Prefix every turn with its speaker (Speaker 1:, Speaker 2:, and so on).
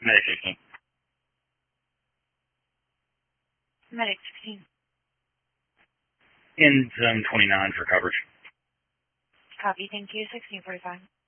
Speaker 1: Medic 16.
Speaker 2: Medic 16.
Speaker 1: In zone 29 for coverage.
Speaker 2: Copy, thank you. 1645.